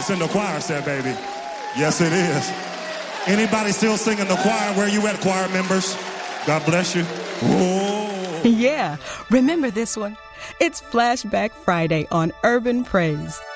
voice in the choir said, baby. Yes, it is. Anybody still singing the choir? Where you at, choir members? God bless you. Oh. Yeah, remember this one? It's Flashback Friday on Urban Praise.